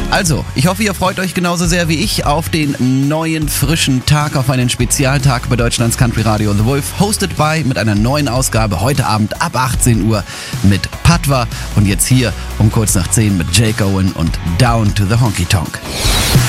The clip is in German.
Also, ich hoffe, ihr freut euch genauso sehr wie ich auf den neuen, frischen Tag, auf einen Spezialtag bei Deutschlands Country Radio The Wolf, hosted by mit einer neuen Ausgabe heute Abend ab 18 Uhr mit Patwa und jetzt hier um kurz nach 10 mit Jake Owen und Down to the Honky Tonk.